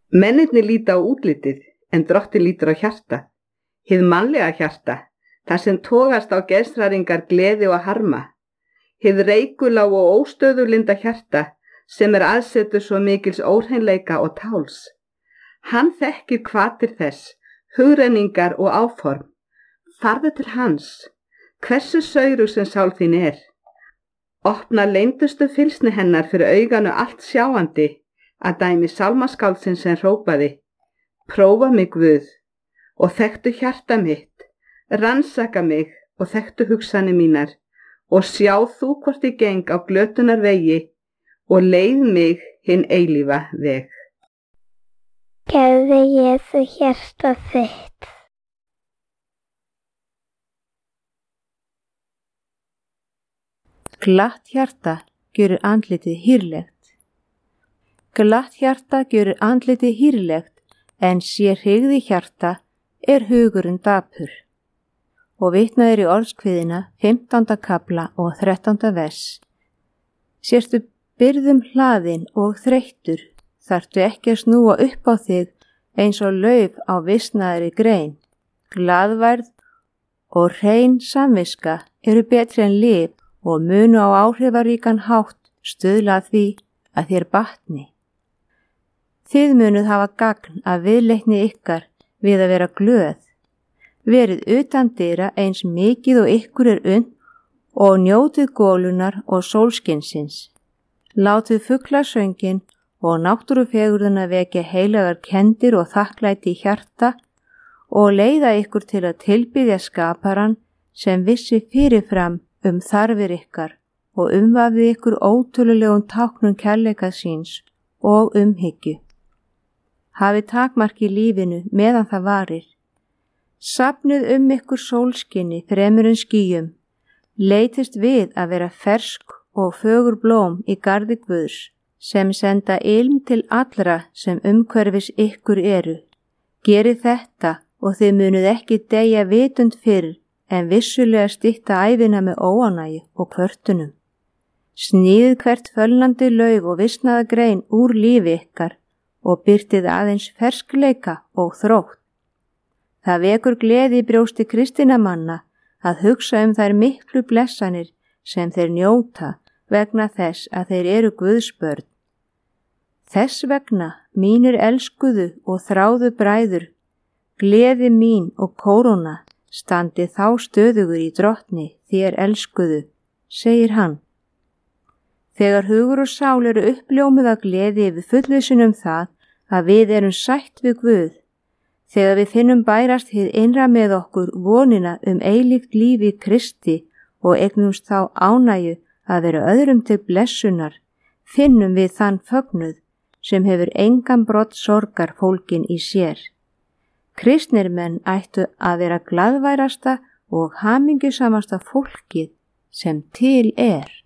Mennirnir líta á útlitið, en Drottinn lítur á hjarta. Hið mannlega hjarta, þar sem togast á geðshræringar, gleði og harma. Hið reikula og óstöðulinda hjarta, sem aðsetur svo mikils óhreinleika og táls. Hann þekkir hvatir þess, hugrenningar og áform. Farðu til hans, hversu saurug sem sál þín er. Opna leyndustu fylsni hennar fyrir auganu allt sjáandi, að dæmi sálmaskáldsins sem hrópaði: Prófa mig, Guð, og þekktu hjarta mitt, rannsaka mig og þekktu hugsanir mínar, og sjá þú hvort ég geng á glötunar vegi og leið mig hinn eilífa veg. Gefðu Jesú hjarta þitt. Glatt hjarta gjörir andlitið hýrlegt. Glatt hjarta gjörir andlitið hýrlegt, en sé hryggði hjarta hugurinn dapur. Og vitnað í orðskviðina 15. kafla og 13. vers. Sérstu byrðum hlaðin og þreyttur, þarftu ekki að snúa upp á þig eins og lauf á visnaðri grein. Glaðværð og hrein samviska eru betri en lyf og munu á áhrifaríkan hátt stuðla að því að þér batni. Þið munuð hafa gagn af viðleitni ykkar við að vera glöð. Verið utan dyra eins mikið og ykkur unnt og njótið gólunar og sólskinsins. Látið fuglasöngin og náttúrufegurðuna vekja heilagar kendir og þakklæti í hjarta og leiða ykkur til að tilbiðja skaparan sem vissi fyrirfram þarfir ykkar og umvafði ykkur ótölulegum táknum kærleika síns og umhyggju. Hafið takmark í lífinu meðan það varir. Safnið ykkur sólskinni fremur en skýjum. Leitist við að vera fersk og fögur blóm í garði Guðs, sem senda ilm til allra sem umhverfis ykkur eru. Gerið þetta og þið munuð ekki deyja vitund fyrr en vissulega stytta ævina með óánægju og kvörtunum. Sníðið hvert fölnandi lauf og visnaða grein úr lífi ykkar og byrtið aðeins ferskleika og þrótt. Það vekur gleði í brjósti kristinna manna að hugsa þær miklu blessanir sem þeir njóta vegna þess að þeir eru Guðs börn. Þess vegna, mínir elskuðu og þráðu bræður, gleði mín og kóróna, standi þá stöðugur í Drottni þér elskuðu, segir hann. Þegar hugur og sál eru uppljómuð af gleði yfir fullvissun það að við erum sætt við Guð, þegar við finnum bærast hið innra með okkur vonina eilíft líf í Kristi og eignumst þá ánægju að vera öðrum til blessunar, finnum við þann fögnuð sem hefur engan brott sorgar fólkin í sér. Kristnir menn ættu að vera glaðværasta og hamingjusamasta fólkið sem til er.